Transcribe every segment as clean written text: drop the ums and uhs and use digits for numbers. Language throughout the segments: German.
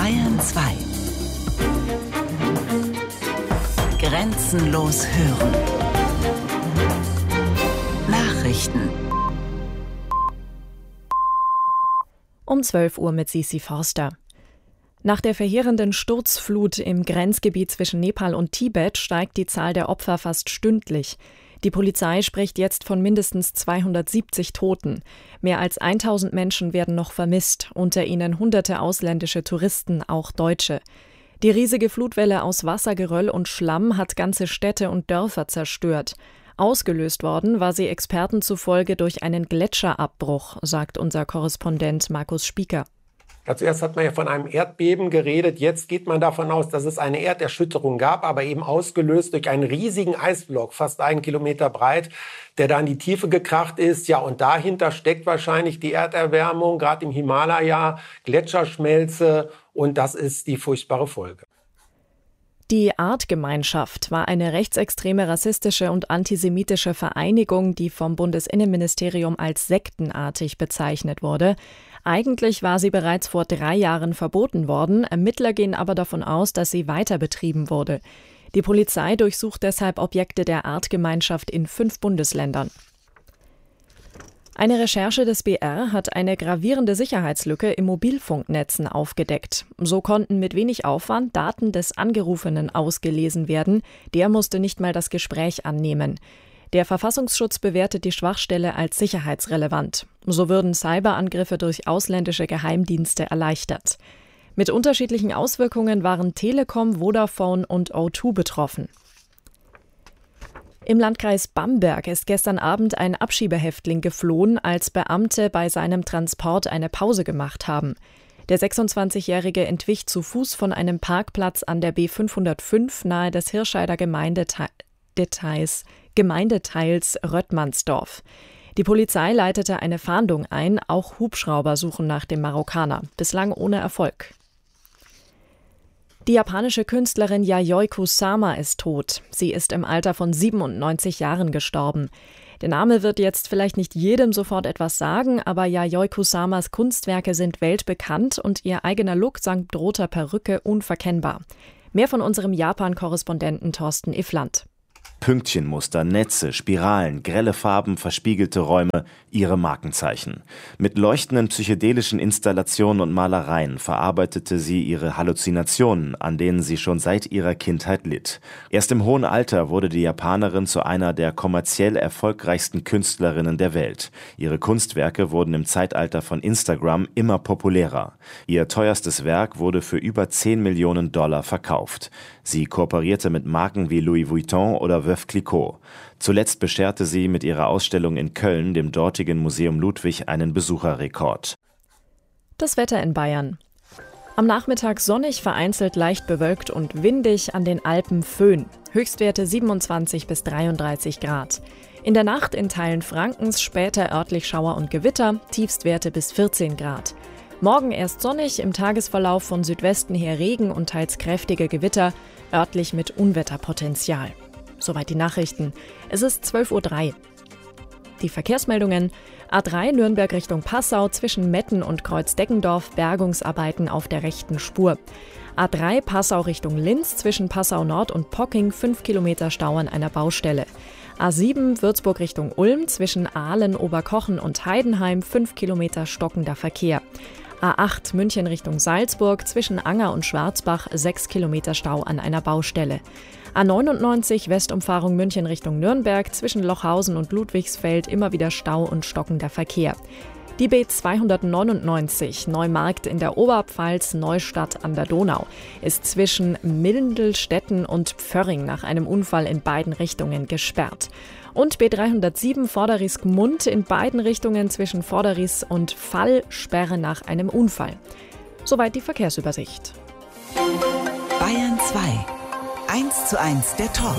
Bayern 2. Grenzenlos hören. Nachrichten. Um 12 Uhr mit Sisi Forster. Nach der verheerenden Sturzflut im Grenzgebiet zwischen Nepal und Tibet steigt die Zahl der Opfer fast stündlich. Die Polizei spricht jetzt von mindestens 270 Toten. Mehr als 1000 Menschen werden noch vermisst, unter ihnen hunderte ausländische Touristen, auch Deutsche. Die riesige Flutwelle aus Wassergeröll und Schlamm hat ganze Städte und Dörfer zerstört. Ausgelöst worden war sie Experten zufolge durch einen Gletscherabbruch, sagt unser Korrespondent Markus Spieker. Ja, zuerst hat man ja von einem Erdbeben geredet. Jetzt geht man davon aus, dass es eine Erderschütterung gab, aber eben ausgelöst durch einen riesigen Eisblock, fast 1 Kilometer breit, der da in die Tiefe gekracht ist. Ja, und dahinter steckt wahrscheinlich die Erderwärmung, gerade im Himalaya, Gletscherschmelze, und das ist die furchtbare Folge. Die Artgemeinschaft war eine rechtsextreme, rassistische und antisemitische Vereinigung, die vom Bundesinnenministerium als sektenartig bezeichnet wurde. Eigentlich war sie bereits vor 3 Jahren verboten worden. Ermittler gehen aber davon aus, dass sie weiter betrieben wurde. Die Polizei durchsucht deshalb Objekte der Artgemeinschaft in 5 Bundesländern. Eine Recherche des BR hat eine gravierende Sicherheitslücke im Mobilfunknetzen aufgedeckt. So konnten mit wenig Aufwand Daten des Angerufenen ausgelesen werden. Der musste nicht mal das Gespräch annehmen. Der Verfassungsschutz bewertet die Schwachstelle als sicherheitsrelevant. So würden Cyberangriffe durch ausländische Geheimdienste erleichtert. Mit unterschiedlichen Auswirkungen waren Telekom, Vodafone und O2 betroffen. Im Landkreis Bamberg ist gestern Abend ein Abschiebehäftling geflohen, als Beamte bei seinem Transport eine Pause gemacht haben. Der 26-Jährige entwich zu Fuß von einem Parkplatz an der B505 nahe des Hirscheider Gemeindeteils Röttmannsdorf. Die Polizei leitete eine Fahndung ein, auch Hubschrauber suchen nach dem Marokkaner, bislang ohne Erfolg. Die japanische Künstlerin Yayoi Kusama ist tot. Sie ist im Alter von 97 Jahren gestorben. Der Name wird jetzt vielleicht nicht jedem sofort etwas sagen, aber Yayoi Kusamas Kunstwerke sind weltbekannt und ihr eigener Look samt roter Perücke unverkennbar. Mehr von unserem Japan-Korrespondenten Thorsten Iffland. Pünktchenmuster, Netze, Spiralen, grelle Farben, verspiegelte Räume, ihre Markenzeichen. Mit leuchtenden psychedelischen Installationen und Malereien verarbeitete sie ihre Halluzinationen, an denen sie schon seit ihrer Kindheit litt. Erst im hohen Alter wurde die Japanerin zu einer der kommerziell erfolgreichsten Künstlerinnen der Welt. Ihre Kunstwerke wurden im Zeitalter von Instagram immer populärer. Ihr teuerstes Werk wurde für über 10 Millionen Dollar verkauft. Sie kooperierte mit Marken wie Louis Vuitton oder Veuve Clicquot. Zuletzt bescherte sie mit ihrer Ausstellung in Köln dem dortigen Museum Ludwig einen Besucherrekord. Das Wetter in Bayern. Am Nachmittag sonnig, vereinzelt leicht bewölkt und windig, an den Alpen Föhn. Höchstwerte 27 bis 33 Grad. In der Nacht in Teilen Frankens später örtlich Schauer und Gewitter, Tiefstwerte bis 14 Grad. Morgen erst sonnig, im Tagesverlauf von Südwesten her Regen und teils kräftige Gewitter, örtlich mit Unwetterpotenzial. Soweit die Nachrichten. Es ist 12:03 Uhr. Die Verkehrsmeldungen: A3 Nürnberg Richtung Passau zwischen Metten und Kreuzdeggendorf, Bergungsarbeiten auf der rechten Spur. A3 Passau Richtung Linz zwischen Passau Nord und Pocking 5 Kilometer Stau an einer Baustelle. A7 Würzburg Richtung Ulm zwischen Aalen, Oberkochen und Heidenheim 5 Kilometer stockender Verkehr. A8 München Richtung Salzburg zwischen Anger und Schwarzbach 6 Kilometer Stau an einer Baustelle. A99 Westumfahrung München Richtung Nürnberg zwischen Lochhausen und Ludwigsfeld immer wieder Stau und stockender Verkehr. Die B299 Neumarkt in der Oberpfalz, Neustadt an der Donau ist zwischen Mildenstetten und Pförring nach einem Unfall in beiden Richtungen gesperrt. Und B307 Vorderrisk-Mund in beiden Richtungen zwischen Vorderriss und Fall, Sperre nach einem Unfall. Soweit die Verkehrsübersicht. Bayern 2. 1:1 der Talk.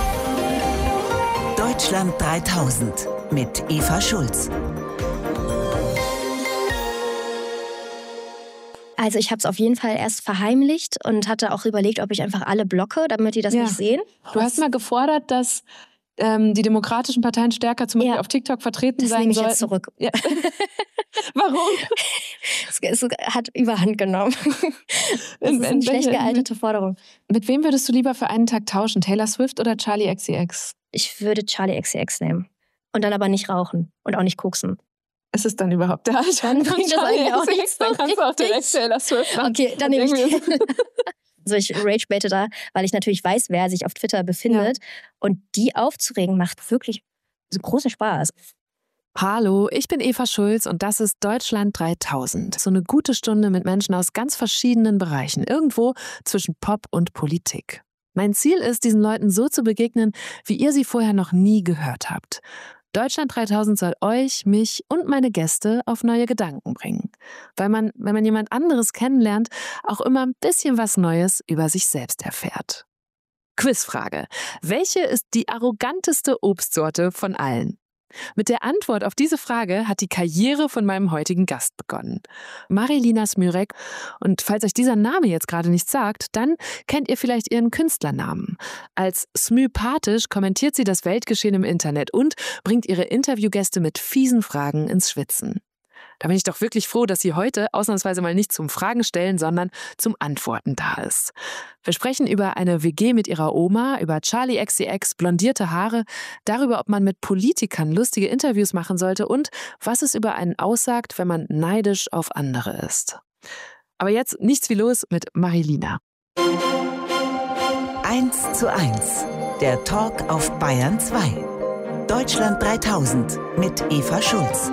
Deutschland 3000 mit Eva Schulz. Also ich habe es auf jeden Fall erst verheimlicht und hatte auch überlegt, ob ich einfach alle blocke, damit die das nicht sehen. Du hast mal gefordert, dass die demokratischen Parteien stärker zum Beispiel auf TikTok vertreten sein sollten. Das nehme ich jetzt zurück. Ja. Warum? Es hat Überhand genommen. Das ist eine schlecht gealterte Forderung. Mit wem würdest du lieber für einen Tag tauschen? Taylor Swift oder Charli XCX? Ich würde Charli XCX nehmen. Und dann aber nicht rauchen und auch nicht koksen. Ist es dann überhaupt der Alter? Dann bringt das eigentlich auch nichts. Dann kannst du auch direkt Taylor Swift machen. Okay, dann nehme ich Also ich ragebate da, weil ich natürlich weiß, wer sich auf Twitter befindet. Ja. Und die aufzuregen macht wirklich großen Spaß. Hallo, ich bin Eva Schulz und das ist Deutschland 3000. So eine gute Stunde mit Menschen aus ganz verschiedenen Bereichen, irgendwo zwischen Pop und Politik. Mein Ziel ist, diesen Leuten so zu begegnen, wie ihr sie vorher noch nie gehört habt. Deutschland 3000 soll euch, mich und meine Gäste auf neue Gedanken bringen. Weil man, wenn man jemand anderes kennenlernt, auch immer ein bisschen was Neues über sich selbst erfährt. Quizfrage. Welche ist die arroganteste Obstsorte von allen? Mit der Antwort auf diese Frage hat die Karriere von meinem heutigen Gast begonnen. Marilina Smyrek. Und falls euch dieser Name jetzt gerade nichts sagt, dann kennt ihr vielleicht ihren Künstlernamen. Als Smypathisch kommentiert sie das Weltgeschehen im Internet und bringt ihre Interviewgäste mit fiesen Fragen ins Schwitzen. Da bin ich doch wirklich froh, dass sie heute ausnahmsweise mal nicht zum Fragen stellen, sondern zum Antworten da ist. Wir sprechen über eine WG mit ihrer Oma, über Charli XCX, blondierte Haare, darüber, ob man mit Politikern lustige Interviews machen sollte und was es über einen aussagt, wenn man neidisch auf andere ist. Aber jetzt nichts wie los mit Marilina. 1:1, der Talk auf Bayern 2. Deutschland 3000 mit Eva Schulz.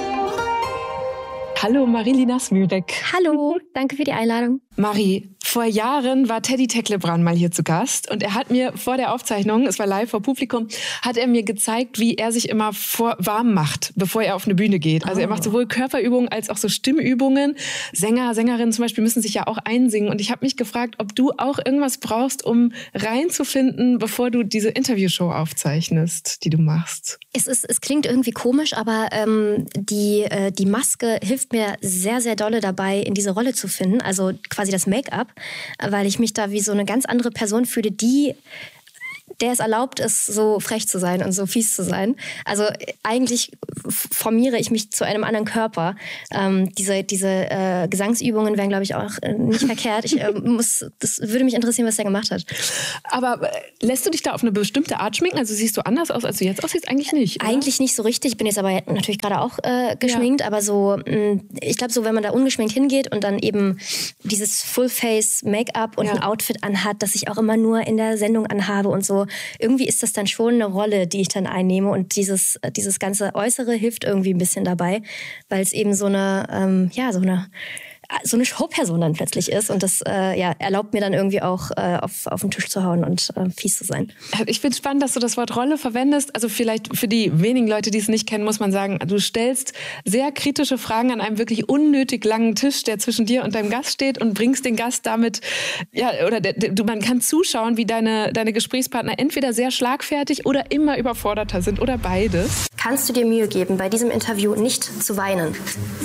Hallo Marilina Smyrek. Hallo, danke für die Einladung. Marie, vor Jahren war Teddy Tecklebrand mal hier zu Gast und er hat mir vor der Aufzeichnung, es war live vor Publikum, hat er mir gezeigt, wie er sich immer warm macht, bevor er auf eine Bühne geht. Also er macht sowohl Körperübungen als auch so Stimmübungen. Sänger, Sängerinnen zum Beispiel müssen sich ja auch einsingen und ich habe mich gefragt, ob du auch irgendwas brauchst, um reinzufinden, bevor du diese Interviewshow aufzeichnest, die du machst. Es klingt irgendwie komisch, aber die Maske hilft mir sehr, sehr dolle dabei, in diese Rolle zu finden. Also quasi das Make-up, weil ich mich da wie so eine ganz andere Person fühle, der es erlaubt ist, so frech zu sein und so fies zu sein. Also eigentlich formiere ich mich zu einem anderen Körper. Diese Gesangsübungen wären, glaube ich, auch nicht verkehrt. Das würde mich interessieren, was der gemacht hat. Aber lässt du dich da auf eine bestimmte Art schminken? Also siehst du anders aus, als du jetzt aussiehst? Eigentlich nicht, oder? Eigentlich nicht so richtig. Ich bin jetzt aber natürlich gerade auch geschminkt. Ja. Aber so, ich glaube, so wenn man da ungeschminkt hingeht und dann eben dieses Full-Face-Make-up und ein Outfit anhat, das ich auch immer nur in der Sendung anhabe und so, irgendwie ist das dann schon eine Rolle, die ich dann einnehme und dieses ganze Äußere hilft irgendwie ein bisschen dabei, weil es eben so eine Showperson dann plötzlich ist und das erlaubt mir dann irgendwie auch auf den Tisch zu hauen und fies zu sein. Ich finde es spannend, dass du das Wort Rolle verwendest. Also vielleicht für die wenigen Leute, die es nicht kennen, muss man sagen, du stellst sehr kritische Fragen an einem wirklich unnötig langen Tisch, der zwischen dir und deinem Gast steht und bringst den Gast damit, man kann zuschauen, wie deine Gesprächspartner entweder sehr schlagfertig oder immer überforderter sind oder beides. Kannst du dir Mühe geben, bei diesem Interview nicht zu weinen?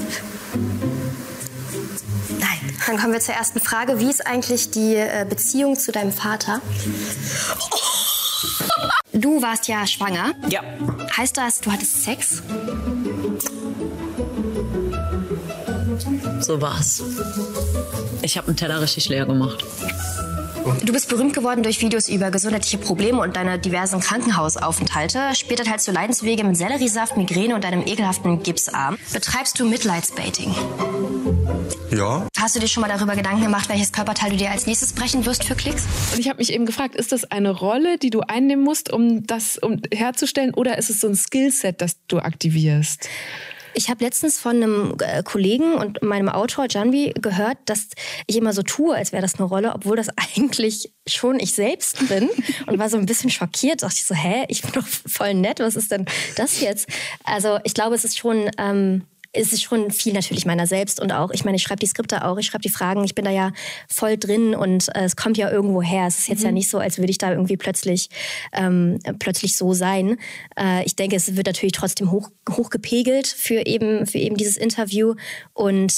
Dann kommen wir zur ersten Frage. Wie ist eigentlich die Beziehung zu deinem Vater? Du warst ja schwanger. Ja. Heißt das, du hattest Sex? So war's. Ich habe einen Teller richtig leer gemacht. Du bist berühmt geworden durch Videos über gesundheitliche Probleme und deine diversen Krankenhausaufenthalte. Später teilst du Leidenswege mit Selleriesaft, Migräne und einem ekelhaften Gipsarm. Betreibst du Mitleidsbaiting? Ja. Hast du dir schon mal darüber Gedanken gemacht, welches Körperteil du dir als nächstes brechen wirst für Klicks? Und ich habe mich eben gefragt, ist das eine Rolle, die du einnehmen musst, um das herzustellen, oder ist es so ein Skillset, das du aktivierst? Ich habe letztens von einem Kollegen und meinem Autor Janvi gehört, dass ich immer so tue, als wäre das eine Rolle, obwohl das eigentlich schon ich selbst bin, und war so ein bisschen schockiert. Dachte ich so, ich bin doch voll nett, was ist denn das jetzt? Also ich glaube, es ist schon viel natürlich meiner selbst und auch, ich meine, ich schreibe die Skripte auch, ich schreibe die Fragen, ich bin da ja voll drin und es kommt ja irgendwo her. Es ist jetzt ja nicht so, als würde ich da irgendwie plötzlich so sein. Ich denke, es wird natürlich trotzdem hoch gepegelt für eben dieses Interview und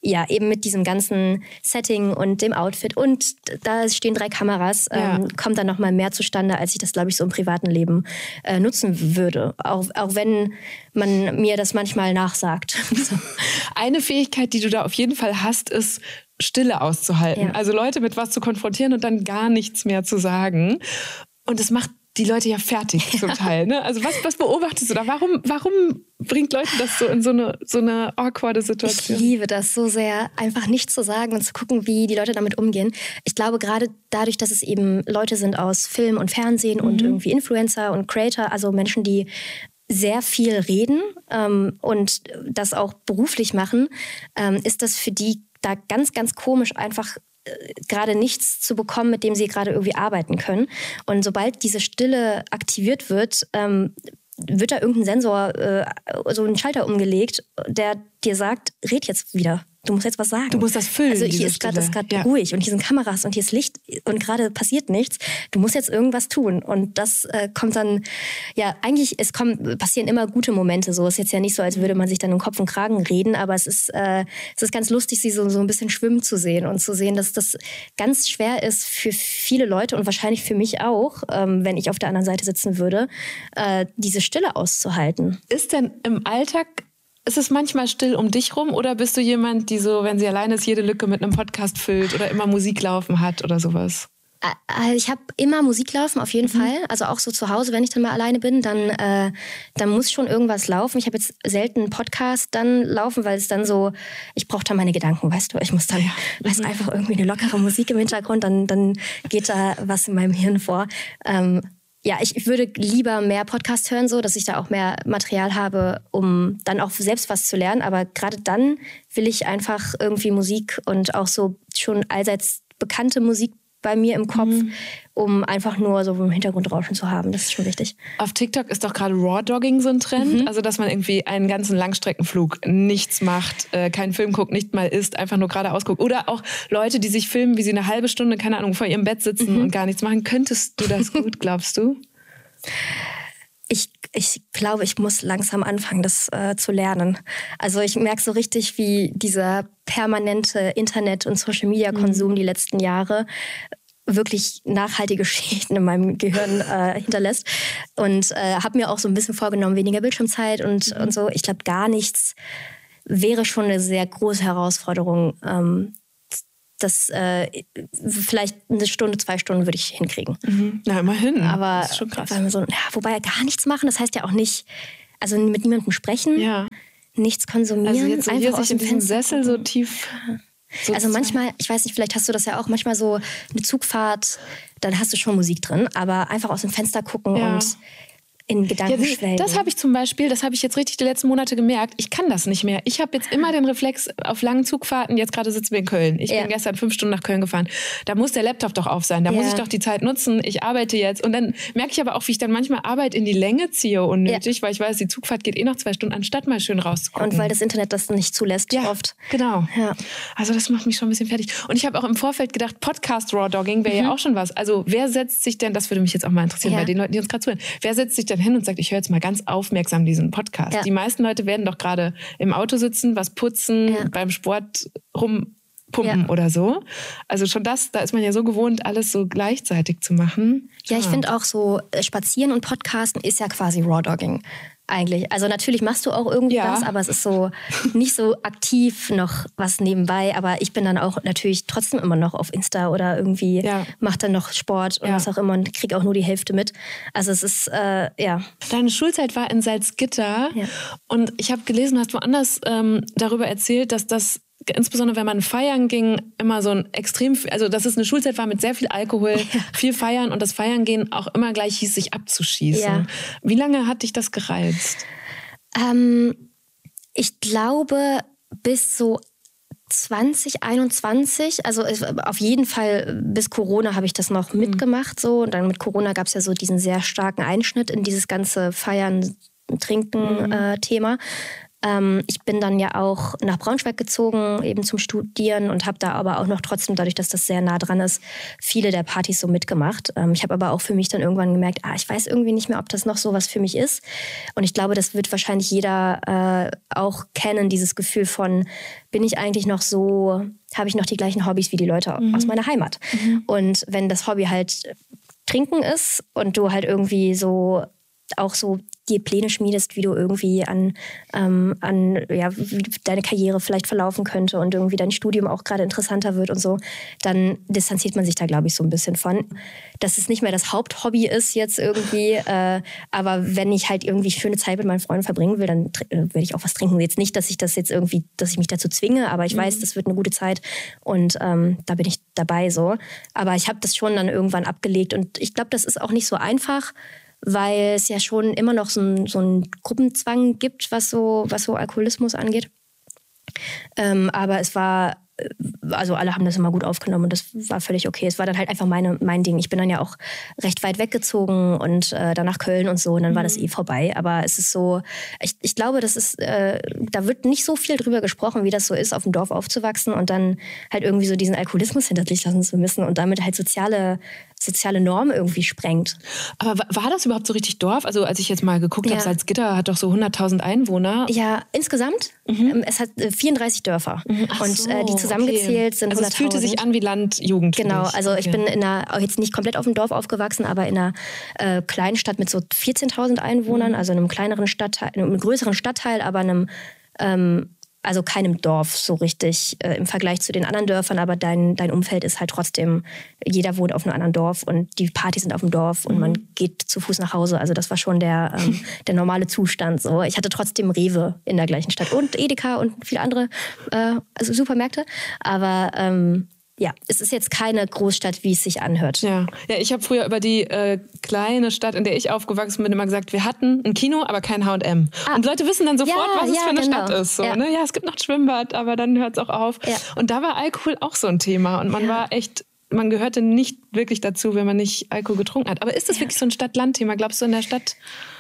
ja, eben mit diesem ganzen Setting und dem Outfit und da stehen 3 Kameras, kommt dann nochmal mehr zustande, als ich das, glaube ich, so im privaten Leben nutzen würde. Auch wenn man mir das manchmal nachsagt. Eine Fähigkeit, die du da auf jeden Fall hast, ist Stille auszuhalten. Ja. Also Leute mit was zu konfrontieren und dann gar nichts mehr zu sagen. Und das macht die Leute ja fertig zum Teil. Ne? Also was beobachtest du da? Warum bringt Leute das so in so eine awkwarde Situation? Ich liebe das so sehr, einfach nichts zu sagen und zu gucken, wie die Leute damit umgehen. Ich glaube, gerade dadurch, dass es eben Leute sind aus Film und Fernsehen und irgendwie Influencer und Creator, also Menschen, die sehr viel reden und das auch beruflich machen, ist das für die da ganz, ganz komisch, einfach gerade nichts zu bekommen, mit dem sie gerade irgendwie arbeiten können. Und sobald diese Stille aktiviert wird, wird da irgendein Sensor, so ein Schalter umgelegt, der dir sagt, red jetzt wieder. Du musst jetzt was sagen. Du musst das füllen. Also hier ist gerade ruhig und hier sind Kameras und hier ist Licht und gerade passiert nichts. Du musst jetzt irgendwas tun. Und das kommt dann, ja, eigentlich, passieren immer gute Momente. So ist jetzt ja nicht so, als würde man sich dann um Kopf und Kragen reden, aber es ist ganz lustig, sie so ein bisschen schwimmen zu sehen und zu sehen, dass das ganz schwer ist für viele Leute und wahrscheinlich für mich auch, wenn ich auf der anderen Seite sitzen würde, diese Stille auszuhalten. Ist denn im Alltag ist es manchmal still um dich rum oder bist du jemand, die so, wenn sie alleine ist, jede Lücke mit einem Podcast füllt oder immer Musik laufen hat oder sowas? Ich habe immer Musik laufen, auf jeden Fall. Also auch so zu Hause, wenn ich dann mal alleine bin, dann muss schon irgendwas laufen. Ich habe jetzt selten einen Podcast dann laufen, weil es dann so, ich brauche da meine Gedanken, weißt du. Ich muss dann, einfach irgendwie eine lockere Musik im Hintergrund, dann geht da was in meinem Hirn vor. Ja, ich würde lieber mehr Podcast hören, so, dass ich da auch mehr Material habe, um dann auch selbst was zu lernen. Aber gerade dann will ich einfach irgendwie Musik und auch so schon allseits bekannte Musik bei mir im Kopf, um einfach nur so im Hintergrundrauschen zu haben. Das ist schon wichtig. Auf TikTok ist doch gerade Raw-Dogging so ein Trend. Also, dass man irgendwie einen ganzen Langstreckenflug nichts macht, keinen Film guckt, nicht mal isst, einfach nur geradeaus guckt. Oder auch Leute, die sich filmen, wie sie eine halbe Stunde, keine Ahnung, vor ihrem Bett sitzen und gar nichts machen. Könntest du das gut, glaubst du? Ich glaube, ich muss langsam anfangen, das zu lernen. Also ich merke so richtig, wie dieser permanente Internet- und Social-Media-Konsum die letzten Jahre wirklich nachhaltige Schäden in meinem Gehirn hinterlässt. Und habe mir auch so ein bisschen vorgenommen, weniger Bildschirmzeit und so. Ich glaube, gar nichts wäre schon eine sehr große Herausforderung. Das vielleicht 1 Stunde, 2 Stunden würde ich hinkriegen. Na, immerhin. Aber das ist schon krass. Wobei gar nichts machen, das heißt ja auch nicht, also mit niemandem sprechen, nichts konsumieren. Also jetzt so einfach hier aus sich in dem diesem Fenster Sessel so tief... Also manchmal, ich weiß nicht, vielleicht hast du das ja auch, manchmal so eine Zugfahrt, dann hast du schon Musik drin, aber einfach aus dem Fenster gucken und in Gedanken schwelgen. Das habe ich zum Beispiel, das habe ich jetzt richtig die letzten Monate gemerkt, ich kann das nicht mehr. Ich habe jetzt immer den Reflex auf langen Zugfahrten, jetzt gerade sitzen wir in Köln. Ich bin gestern 5 Stunden nach Köln gefahren. Da muss der Laptop doch auf sein, da muss ich doch die Zeit nutzen. Ich arbeite jetzt und dann merke ich aber auch, wie ich dann manchmal Arbeit in die Länge ziehe unnötig, weil ich weiß, die Zugfahrt geht noch 2 Stunden, anstatt mal schön rauszugucken. Und weil das Internet das nicht zulässt oft. Genau. Ja. Also das macht mich schon ein bisschen fertig. Und ich habe auch im Vorfeld gedacht, Podcast-Raw-Dogging wäre ja auch schon was. Also wer setzt sich denn, das würde mich jetzt auch mal interessieren bei den Leuten, die uns gerade zuhören, wer setzt sich denn hin und sagt, ich höre jetzt mal ganz aufmerksam diesen Podcast. Die meisten Leute werden doch gerade im Auto sitzen, was putzen, beim Sport rumpumpen oder so. Also schon da ist man ja so gewohnt, alles so gleichzeitig zu machen. Ja, ich finde auch so, Spazieren und Podcasten ist ja quasi Raw-Dogging. Eigentlich. Also natürlich machst du auch irgendwas, aber es ist so nicht so aktiv noch was nebenbei. Aber ich bin dann auch natürlich trotzdem immer noch auf Insta oder irgendwie mache dann noch Sport und was auch immer und kriege auch nur die Hälfte mit. Also es ist, Deine Schulzeit war in Salzgitter und ich habe gelesen, du hast woanders darüber erzählt, dass das insbesondere wenn man feiern ging, immer so ein extrem, also dass es eine Schulzeit war mit sehr viel Alkohol, viel Feiern und das Feiern gehen auch immer gleich hieß, sich abzuschießen. Ja. Wie lange hat dich das gereizt? Ich glaube bis so 2021, also auf jeden Fall bis Corona habe ich das noch mitgemacht so und dann mit Corona gab es ja so diesen sehr starken Einschnitt in dieses ganze Feiern, Trinken Thema. Ich bin dann ja auch nach Braunschweig gezogen, eben zum Studieren und habe da aber auch noch trotzdem, dadurch, dass das sehr nah dran ist, viele der Partys so mitgemacht. Ich habe aber auch für mich dann irgendwann gemerkt, ich weiß irgendwie nicht mehr, ob das noch so was für mich ist. Und ich glaube, das wird wahrscheinlich jeder auch kennen, dieses Gefühl von, bin ich eigentlich noch so, habe ich noch die gleichen Hobbys wie die Leute aus meiner Heimat? Und wenn das Hobby halt Trinken ist und du halt irgendwie so auch so die Pläne schmiedest, wie du irgendwie wie deine Karriere vielleicht verlaufen könnte und irgendwie dein Studium auch gerade interessanter wird und so, dann distanziert man sich da, glaube ich, so ein bisschen von. Dass es nicht mehr das Haupthobby ist jetzt irgendwie, aber wenn ich halt irgendwie schöne Zeit mit meinen Freunden verbringen will, dann werde ich auch was trinken. Jetzt nicht, dass ich mich dazu zwinge, aber ich weiß, das wird eine gute Zeit und da bin ich dabei so. Aber ich habe das schon dann irgendwann abgelegt und ich glaube, das ist auch nicht so einfach, weil es ja schon immer noch so einen Gruppenzwang gibt, was so Alkoholismus angeht. Aber es war, also alle haben das immer gut aufgenommen und das war völlig okay. Es war dann halt einfach mein Ding. Ich bin dann ja auch recht weit weggezogen und dann nach Köln und so und dann war das vorbei. Aber es ist so, ich glaube, das ist, da wird nicht so viel drüber gesprochen, wie das so ist, auf dem Dorf aufzuwachsen und dann halt irgendwie so diesen Alkoholismus hinter sich lassen zu müssen und damit halt soziale Normen irgendwie sprengt. Aber war das überhaupt so richtig Dorf? Also als ich jetzt mal geguckt habe, Salzgitter hat doch so 100.000 Einwohner. Ja, insgesamt. Es hat 34 Dörfer. Und die zusammengezählt sind 100.000. Also es fühlte sich an wie Landjugend. Genau, also ich bin jetzt nicht komplett auf dem Dorf aufgewachsen, aber in einer kleinen Stadt mit so 14.000 Einwohnern, also in einem kleineren Stadtteil, in einem größeren Stadtteil, aber einem also keinem Dorf so richtig im Vergleich zu den anderen Dörfern, aber dein Umfeld ist halt trotzdem, jeder wohnt auf einem anderen Dorf und die Partys sind auf dem Dorf und man geht zu Fuß nach Hause. Also das war schon der normale Zustand. So. Ich hatte trotzdem Rewe in der gleichen Stadt und Edeka und viele andere also Supermärkte, aber ja, es ist jetzt keine Großstadt, wie es sich anhört. Ja, ich habe früher über die kleine Stadt, in der ich aufgewachsen bin, immer gesagt, wir hatten ein Kino, aber kein H&M. Und Leute wissen dann sofort, was es für eine Stadt ist. So, ne? Ja, es gibt noch ein Schwimmbad, aber dann hört es auch auf. Ja. Und da war Alkohol auch so ein Thema. Und man war echt, man gehörte nicht wirklich dazu, wenn man nicht Alkohol getrunken hat. Aber ist das wirklich so ein Stadt-Land-Thema? Glaubst du in der Stadt?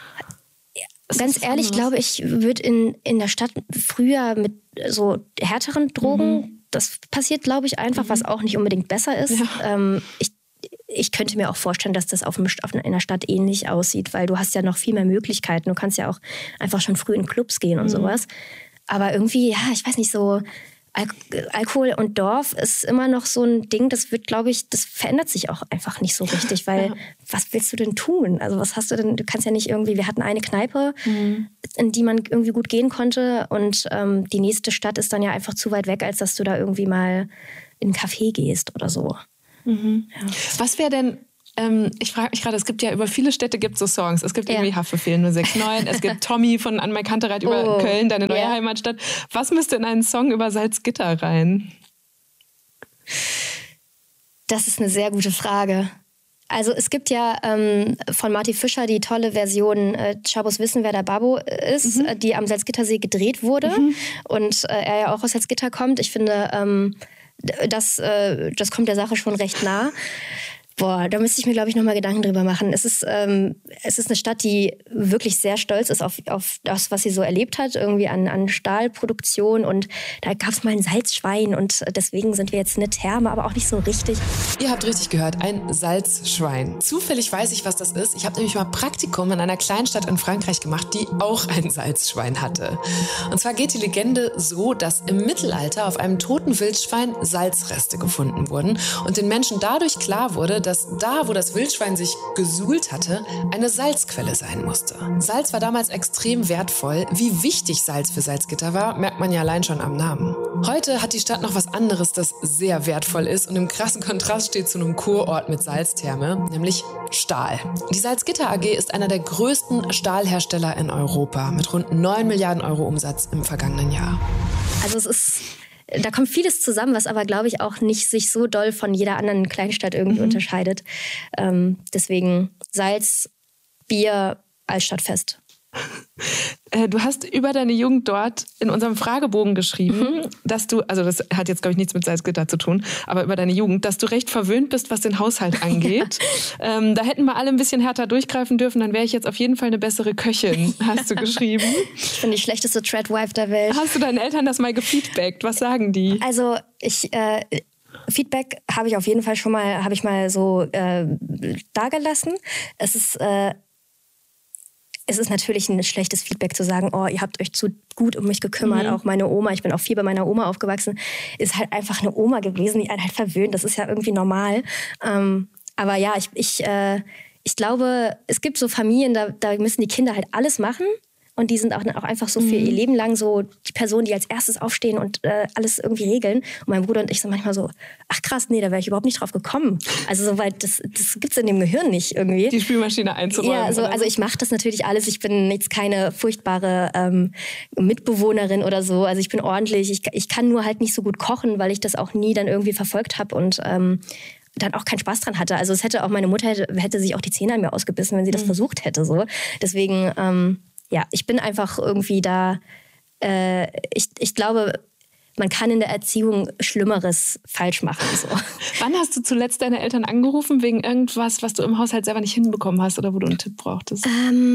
Ganz ehrlich, glaube ich, würde in der Stadt früher mit so härteren Drogen, das passiert, glaube ich, einfach, was auch nicht unbedingt besser ist. Ja. Ich könnte mir auch vorstellen, dass das in einer Stadt ähnlich aussieht, weil du hast ja noch viel mehr Möglichkeiten. Du kannst ja auch einfach schon früh in Clubs gehen und sowas. Aber irgendwie, ja, ich weiß nicht, so Alkohol und Dorf ist immer noch so ein Ding, das wird, glaube ich, das verändert sich auch einfach nicht so richtig, weil was willst du denn tun? Also was hast du denn, du kannst ja nicht irgendwie, wir hatten eine Kneipe, in die man irgendwie gut gehen konnte und die nächste Stadt ist dann ja einfach zu weit weg, als dass du da irgendwie mal in ein Café gehst oder so. Ja. Was wäre denn, ich frage mich gerade, es gibt ja über viele Städte gibt so Songs. Es gibt irgendwie Haftbefehl 069, es gibt Tommy von Anne-Mai Kantereit über Köln, deine neue Heimatstadt. Was müsste in einen Song über Salzgitter rein? Das ist eine sehr gute Frage. Also es gibt ja von Marty Fischer die tolle Version Chabos wissen, wer der Babbo ist, die am Salzgittersee gedreht wurde und er ja auch aus Salzgitter kommt. Ich finde, das kommt der Sache schon recht nah. Boah, da müsste ich mir, glaube ich, nochmal Gedanken drüber machen. Es ist eine Stadt, die wirklich sehr stolz ist auf das, was sie so erlebt hat, irgendwie an Stahlproduktion. Und da gab es mal ein Salzschwein und deswegen sind wir jetzt eine Therme, aber auch nicht so richtig. Ihr habt richtig gehört, ein Salzschwein. Zufällig weiß ich, was das ist. Ich habe nämlich mal Praktikum in einer Kleinstadt in Frankreich gemacht, die auch ein Salzschwein hatte. Und zwar geht die Legende so, dass im Mittelalter auf einem toten Wildschwein Salzreste gefunden wurden und den Menschen dadurch klar wurde, dass da, wo das Wildschwein sich gesuhlt hatte, eine Salzquelle sein musste. Salz war damals extrem wertvoll. Wie wichtig Salz für Salzgitter war, merkt man ja allein schon am Namen. Heute hat die Stadt noch was anderes, das sehr wertvoll ist und im krassen Kontrast steht zu einem Kurort mit Salztherme, nämlich Stahl. Die Salzgitter AG ist einer der größten Stahlhersteller in Europa mit rund 9 Milliarden Euro Umsatz im vergangenen Jahr. Also da kommt vieles zusammen, was aber, glaube ich, auch nicht sich so doll von jeder anderen Kleinstadt irgendwie unterscheidet. Deswegen Salz, Bier, Altstadtfest. Du hast über deine Jugend dort in unserem Fragebogen geschrieben, dass du, also das hat jetzt, glaube ich, nichts mit Salzgitter zu tun, aber über deine Jugend, dass du recht verwöhnt bist, was den Haushalt angeht. Da hätten wir alle ein bisschen härter durchgreifen dürfen, dann wäre ich jetzt auf jeden Fall eine bessere Köchin, hast du geschrieben. Ich bin die schlechteste Tradwife der Welt. Hast du deinen Eltern das mal gefeedbackt? Was sagen die? Also Feedback habe ich auf jeden Fall schon mal, habe ich mal so dagelassen. Es ist natürlich ein schlechtes Feedback zu sagen, oh, ihr habt euch zu gut um mich gekümmert. Auch meine Oma, ich bin auch viel bei meiner Oma aufgewachsen, ist halt einfach eine Oma gewesen, die einen halt verwöhnt. Das ist ja irgendwie normal. Aber ja, ich glaube, es gibt so Familien, da müssen die Kinder halt alles machen. Und die sind auch einfach so für ihr Leben lang so die Personen, die als erstes aufstehen und alles irgendwie regeln. Und mein Bruder und ich sind manchmal so, ach krass, nee, da wäre ich überhaupt nicht drauf gekommen. Also soweit, das gibt's in dem Gehirn nicht irgendwie. Die Spülmaschine einzuräumen. Ja, also ich mache das natürlich alles. Ich bin jetzt keine furchtbare Mitbewohnerin oder so. Also ich bin ordentlich. Ich kann nur halt nicht so gut kochen, weil ich das auch nie dann irgendwie verfolgt habe und dann auch keinen Spaß dran hatte. Also es hätte auch meine Mutter hätte sich auch die Zähne an mir ausgebissen, wenn sie das versucht hätte. So. Deswegen ja, ich bin einfach irgendwie da, ich glaube, man kann in der Erziehung Schlimmeres falsch machen. So. Wann hast du zuletzt deine Eltern angerufen wegen irgendwas, was du im Haushalt selber nicht hinbekommen hast oder wo du einen Tipp brauchtest?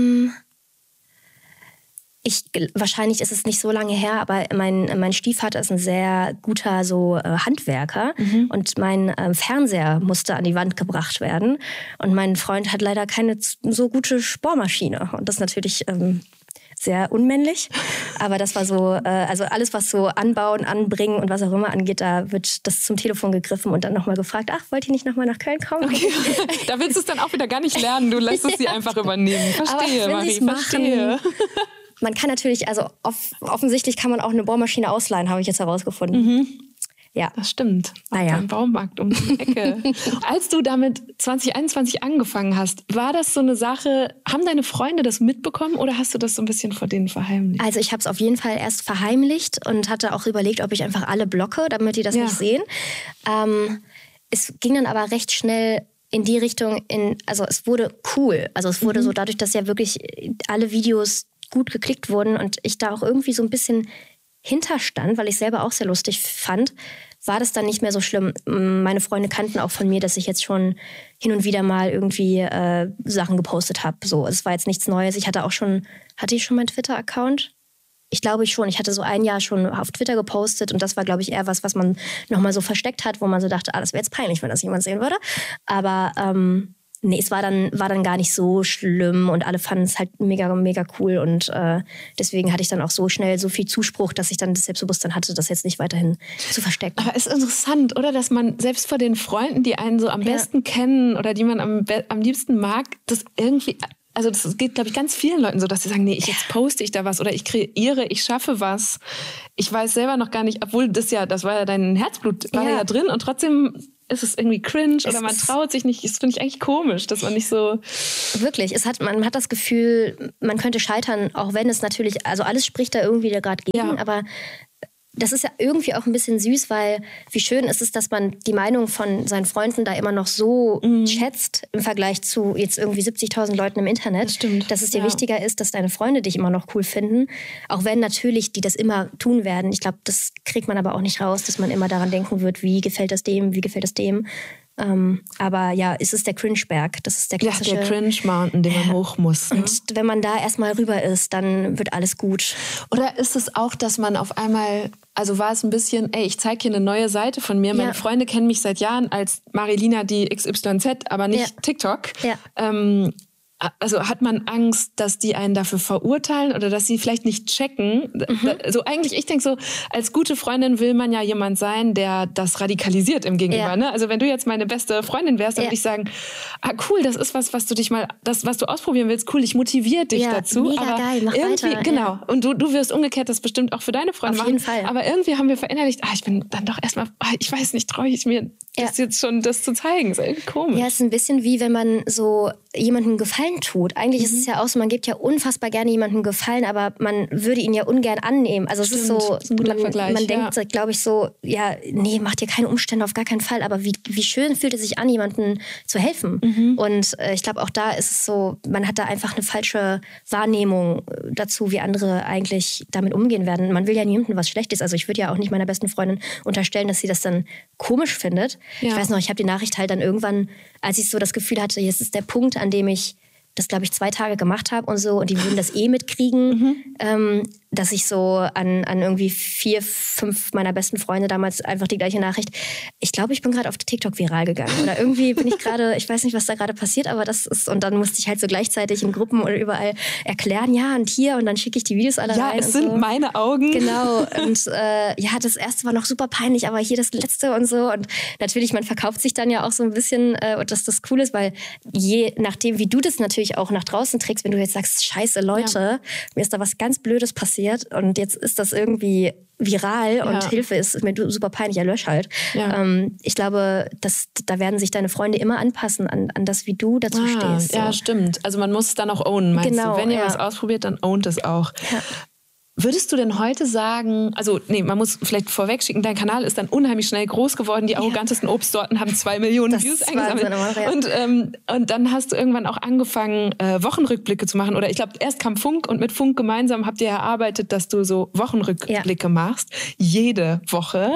Wahrscheinlich ist es nicht so lange her, aber mein Stiefvater ist ein sehr guter Handwerker und mein Fernseher musste an die Wand gebracht werden und mein Freund hat leider keine so gute Bohrmaschine und das ist natürlich sehr unmännlich, aber das war so, also alles was so Anbauen, Anbringen und was auch immer angeht, da wird das zum Telefon gegriffen und dann nochmal gefragt, ach, wollt ihr nicht nochmal nach Köln kommen? Okay. Da willst du es dann auch wieder gar nicht lernen, du lässt es sie einfach übernehmen. Verstehe, Marie, verstehe. Man kann natürlich, also offensichtlich kann man auch eine Bohrmaschine ausleihen, habe ich jetzt herausgefunden. Ja. Das stimmt. Ein Baumarkt um die Ecke. Als du damit 2021 angefangen hast, war das so eine Sache, haben deine Freunde das mitbekommen oder hast du das so ein bisschen vor denen verheimlicht? Also ich habe es auf jeden Fall erst verheimlicht und hatte auch überlegt, ob ich einfach alle blocke, damit die das nicht sehen. Es ging dann aber recht schnell in die Richtung, also es wurde cool. Also es wurde so dadurch, dass ja wirklich alle Videos gut geklickt wurden und ich da auch irgendwie so ein bisschen hinterstand, weil ich selber auch sehr lustig fand, war das dann nicht mehr so schlimm. Meine Freunde kannten auch von mir, dass ich jetzt schon hin und wieder mal irgendwie Sachen gepostet habe. So, es war jetzt nichts Neues. Hatte ich schon meinen Twitter-Account? Ich glaube schon. Ich hatte so ein Jahr schon auf Twitter gepostet und das war, glaube ich, eher was man nochmal so versteckt hat, wo man so dachte, das wäre jetzt peinlich, wenn das jemand sehen würde. Aber nee, es war dann gar nicht so schlimm und alle fanden es halt mega, mega cool und deswegen hatte ich dann auch so schnell so viel Zuspruch, dass ich dann das Selbstbewusstsein hatte, das jetzt nicht weiterhin zu verstecken. Aber es ist interessant, oder? Dass man selbst vor den Freunden, die einen so am besten kennen oder die man am liebsten mag, das irgendwie... Also das geht, glaube ich, ganz vielen Leuten so, dass sie sagen, nee, jetzt poste ich da was oder ich kreiere, ich schaffe was. Ich weiß selber noch gar nicht, obwohl das war ja dein Herzblut, war ja drin und trotzdem ist es irgendwie cringe oder man traut sich nicht. Das finde ich eigentlich komisch, dass man nicht so... Wirklich, man hat das Gefühl, man könnte scheitern, auch wenn es natürlich, also alles spricht da irgendwie gerade gegen, aber... Das ist ja irgendwie auch ein bisschen süß, weil wie schön ist es, dass man die Meinung von seinen Freunden da immer noch so schätzt im Vergleich zu jetzt irgendwie 70.000 Leuten im Internet. Das stimmt. Dass es dir wichtiger ist, dass deine Freunde dich immer noch cool finden. Auch wenn natürlich die das immer tun werden. Ich glaube, das kriegt man aber auch nicht raus, dass man immer daran denken wird, wie gefällt das dem, wie gefällt das dem. Aber ja, es ist der Cringe-Berg. Das ist der klassische... Ja, der Cringe-Mountain, den man hoch muss. Und wenn man da erstmal rüber ist, dann wird alles gut. Oder ist es auch, dass man auf einmal... Also war es ein bisschen, ich zeige hier eine neue Seite von mir. Meine Freunde kennen mich seit Jahren als Marilina die XYZ, aber nicht TikTok. Ja. Also hat man Angst, dass die einen dafür verurteilen oder dass sie vielleicht nicht checken? Also eigentlich, ich denke so, als gute Freundin will man ja jemand sein, der das radikalisiert im Gegenüber. Ne? Also wenn du jetzt meine beste Freundin wärst, dann würde ich sagen, cool, das ist was du dich mal, das, was du ausprobieren willst, cool, ich motiviere dich dazu. Mega aber geil, mach irgendwie, weiter. Genau. Und du wirst umgekehrt das bestimmt auch für deine Freunde auf machen. Jeden Fall. Aber irgendwie haben wir verinnerlicht, ich bin dann doch erstmal, ich weiß nicht, traue ich mir das jetzt schon das zu zeigen. Ist irgendwie komisch. Ja, es ist ein bisschen wie, wenn man so jemandem Gefallen tut. Eigentlich ist es ja auch so, man gibt ja unfassbar gerne jemandem Gefallen, aber man würde ihn ja ungern annehmen. Also es ist so, man denkt, glaube ich, so, ja, nee, mach dir keine Umstände, auf gar keinen Fall. Aber wie schön fühlt es sich an, jemandem zu helfen. Und ich glaube, auch da ist es so, man hat da einfach eine falsche Wahrnehmung dazu, wie andere eigentlich damit umgehen werden. Man will ja niemandem was Schlechtes. Also ich würde ja auch nicht meiner besten Freundin unterstellen, dass sie das dann komisch findet. Ja. Ich weiß noch, ich habe die Nachricht halt dann irgendwann, als ich so das Gefühl hatte, jetzt ist der Punkt, an dem ich das, glaube ich, 2 Tage gemacht habe und so, und die würden das mitkriegen, dass ich so an irgendwie 4, 5 meiner besten Freunde damals einfach die gleiche Nachricht, ich glaube, ich bin gerade auf TikTok viral gegangen oder irgendwie bin ich gerade, ich weiß nicht, was da gerade passiert, aber das ist, und dann musste ich halt so gleichzeitig in Gruppen oder überall erklären, ja, und hier, und dann schicke ich die Videos alle rein. Ja, es sind so meine Augen. Genau, und ja, das erste war noch super peinlich, aber hier das letzte und so, und natürlich, man verkauft sich dann ja auch so ein bisschen, dass das cool ist, weil je nachdem, wie du das natürlich auch nach draußen trägst, wenn du jetzt sagst, scheiße Leute, mir ist da was ganz Blödes passiert und jetzt ist das irgendwie viral und Hilfe ist mir super peinlich, lösch halt. Ja. Ich glaube, da werden sich deine Freunde immer anpassen an das, wie du dazu stehst. So. Ja, stimmt. Also man muss es dann auch ownen, meinst du? Wenn ihr was ausprobiert, dann ownt es auch. Ja. Würdest du denn heute sagen, also nee, man muss vielleicht vorwegschicken, dein Kanal ist dann unheimlich schnell groß geworden, die arrogantesten Obstsorten haben 2 Millionen Views eingesammelt. Und dann hast du irgendwann auch angefangen, Wochenrückblicke zu machen. Oder ich glaube, erst kam Funk und mit Funk gemeinsam habt ihr erarbeitet, dass du so Wochenrückblicke machst. Jede Woche.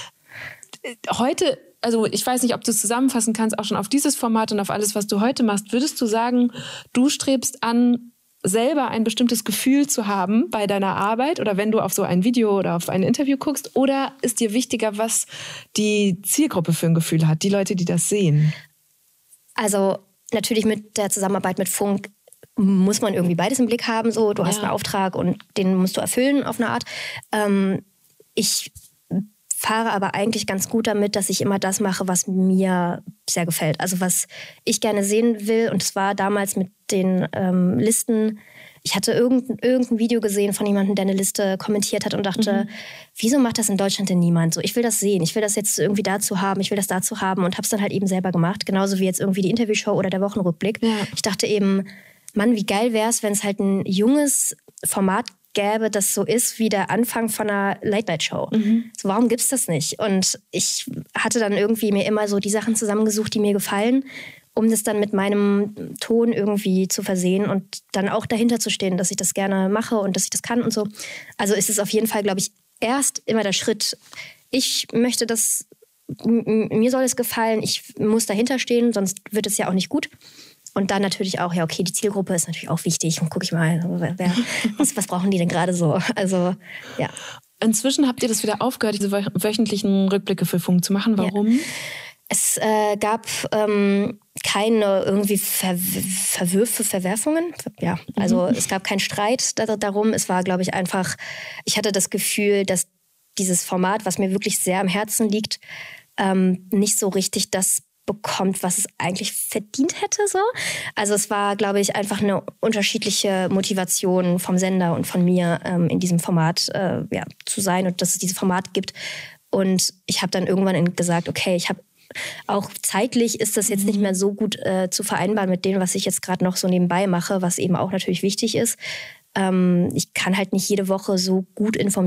Ja. Heute, also ich weiß nicht, ob du es zusammenfassen kannst, auch schon auf dieses Format und auf alles, was du heute machst. Würdest du sagen, du strebst an, selber ein bestimmtes Gefühl zu haben bei deiner Arbeit oder wenn du auf so ein Video oder auf ein Interview guckst? Oder ist dir wichtiger, was die Zielgruppe für ein Gefühl hat, die Leute, die das sehen? Also natürlich mit der Zusammenarbeit mit Funk muss man irgendwie beides im Blick haben. So, du hast einen Auftrag und den musst du erfüllen auf eine Art. Ich fahre aber eigentlich ganz gut damit, dass ich immer das mache, was mir sehr gefällt. Also was ich gerne sehen will. Und es war damals mit den Listen. Ich hatte irgendein Video gesehen von jemandem, der eine Liste kommentiert hat und dachte, wieso macht das in Deutschland denn niemand so? Ich will das sehen. Ich will das jetzt irgendwie dazu haben. Ich will das dazu haben. Und habe es dann halt eben selber gemacht. Genauso wie jetzt irgendwie die Interviewshow oder der Wochenrückblick. Ja. Ich dachte eben, Mann, wie geil wäre es, wenn es halt ein junges Format gäbe, das so ist wie der Anfang von einer Late-Night-Show. So, warum gibt's das nicht? Und ich hatte dann irgendwie mir immer so die Sachen zusammengesucht, die mir gefallen, um das dann mit meinem Ton irgendwie zu versehen und dann auch dahinter zu stehen, dass ich das gerne mache und dass ich das kann und so. Also ist es auf jeden Fall, glaube ich, erst immer der Schritt, ich möchte das, mir soll es gefallen, ich muss dahinter stehen, sonst wird es ja auch nicht gut. Und dann natürlich auch, ja, okay, die Zielgruppe ist natürlich auch wichtig. Und gucke ich mal, was brauchen die denn gerade so? Also, ja. Inzwischen habt ihr das wieder aufgehört, diese wöchentlichen Rückblicke für Funk zu machen. Warum? Ja. Es gab keine irgendwie Verwerfungen. Ja, also es gab keinen Streit darum. Es war, glaube ich, einfach, ich hatte das Gefühl, dass dieses Format, was mir wirklich sehr am Herzen liegt, nicht so richtig das bekommt, was es eigentlich verdient hätte. So. Also es war, glaube ich, einfach eine unterschiedliche Motivation vom Sender und von mir, in diesem Format zu sein und dass es dieses Format gibt. Und ich habe dann irgendwann gesagt, okay, ich habe auch zeitlich ist das jetzt nicht mehr so gut zu vereinbaren mit dem, was ich jetzt gerade noch so nebenbei mache, was eben auch natürlich wichtig ist. Ich kann halt nicht jede Woche so gut informieren